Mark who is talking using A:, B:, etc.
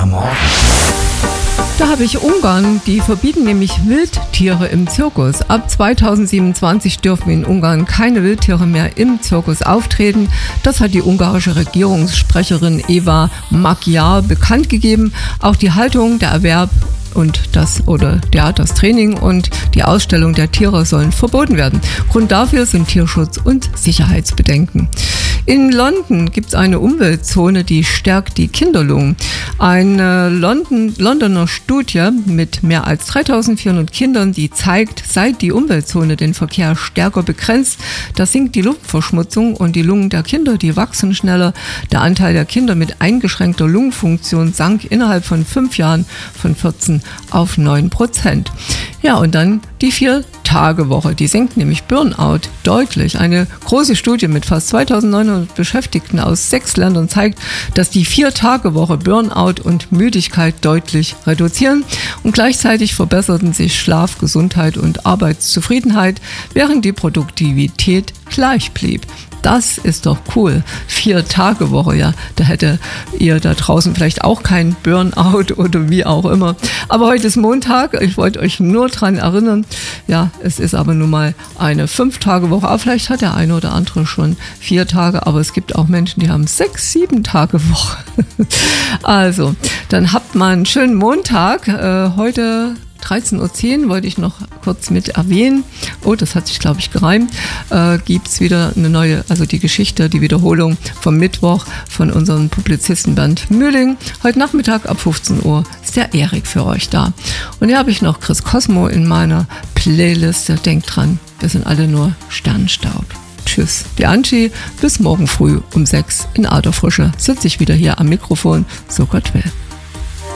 A: am Morgen.
B: Da habe ich Ungarn, die verbieten nämlich Wildtiere im Zirkus. Ab 2027 dürfen in Ungarn keine Wildtiere mehr im Zirkus auftreten. Das hat die ungarische Regierungssprecherin Eva Magyar bekannt gegeben. Auch die Haltung, der Erwerb und das Training und die Ausstellung der Tiere sollen verboten werden. Grund dafür sind Tierschutz und Sicherheitsbedenken. In London gibt es eine Umweltzone, die stärkt die Kinderlungen. Eine Londoner Studie mit mehr als 3400 Kindern, die zeigt, seit die Umweltzone den Verkehr stärker begrenzt, da sinkt die Luftverschmutzung und die Lungen der Kinder, die wachsen schneller. Der Anteil der Kinder mit eingeschränkter Lungenfunktion sank innerhalb von 5 Jahren von 14 auf 9%. Ja, und dann die 4-Tage-Woche. Die senkt nämlich Burnout deutlich. Eine große Studie mit fast 2900 Beschäftigten aus 6 Ländern zeigt, dass die 4-Tage-Woche Burnout und Müdigkeit deutlich reduzieren. Und gleichzeitig verbesserten sich Schlaf, Gesundheit und Arbeitszufriedenheit, während die Produktivität gleich blieb. Das ist doch cool. 4-Tage-Woche, ja. Da hätte ihr da draußen vielleicht auch keinen Burnout oder wie auch immer. Aber heute ist Montag. Ich wollte euch nur dran erinnern. Ja, es ist aber nun mal eine 5-Tage-Woche. Aber vielleicht hat der eine oder andere schon 4 Tage. Aber es gibt auch Menschen, die haben 6-7-Tage-Woche. Also, dann habt mal einen schönen Montag. Heute 13.10 Uhr wollte ich noch kurz mit erwähnen. Oh, das hat sich, glaube ich, gereimt. Gibt es wieder eine neue, also die Geschichte, die Wiederholung vom Mittwoch von unserem Publizisten Bernd Mühling. Heute Nachmittag ab 15 Uhr ist der Erik für euch da. Und hier habe ich noch Chris Cosmo in meiner Playliste. Denkt dran, wir sind alle nur Sternenstaub. Tschüss, die Angie. Bis morgen früh um 6 in alter Frische sitze ich wieder hier am Mikrofon. So Gott will.